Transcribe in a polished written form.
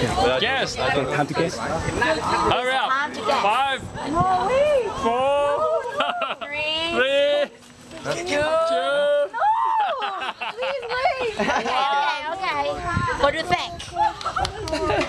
Guess. Okay, time to guess. Hurry up. Time to guess. 5, No, wait. 4, 3, 3, 2. No! Please wait!